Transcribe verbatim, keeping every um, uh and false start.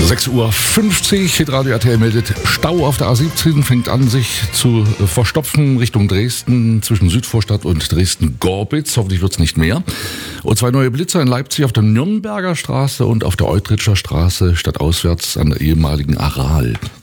sechs Uhr fünfzig, Hitradio R T L meldet, Stau auf der A siebzehn fängt an, sich zu verstopfen Richtung Dresden, zwischen Südvorstadt und Dresden-Gorbitz. Hoffentlich wird es nicht mehr. Und zwei neue Blitzer in Leipzig auf der Nürnberger Straße und auf der Eutritscher Straße stadtauswärts an der ehemaligen Aral.